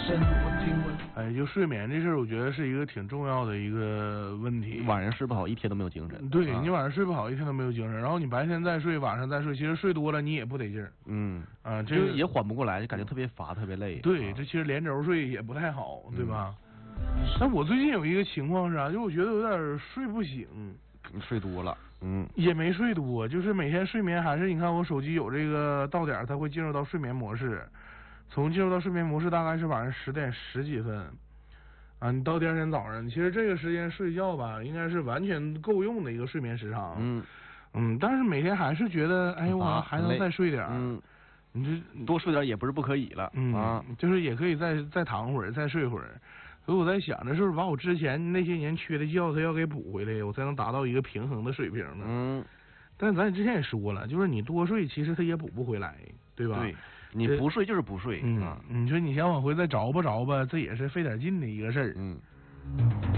哎，就睡眠这事儿，我觉得是一个挺重要的一个问题。 晚上睡不好，一天都没有精神。 对，你晚上睡不好，一天都没有精神，然后你白天再睡，晚上再睡，其实睡多了你也不得劲儿。这就也缓不过来，就感觉特别乏，特别累。 对，这其实连轴睡也不太好，对吧？但我最近有一个情况是就我觉得有点睡不醒。 睡多了， 也没睡多，就是每天睡眠还是你看我手机有这个到点它会进入到睡眠模式，从进入到睡眠模式大概是晚上10点10几分你到第二天早上，其实这个时间睡觉吧，应该是完全够用的一个睡眠时长。但是每天还是觉得，哎，我还能再睡点。你这多睡点也不是不可以了。 就是也可以再躺会儿，再睡会儿。所以我在想，这是不是把我之前那些年缺的觉，它要给补回来，我才能达到一个平衡的水平呢？但是咱之前也说了，就是你多睡，其实它也补不回来，对吧？ 对，你不睡就是不睡。 你说你想往回再找吧，这也是费点劲的一个事儿。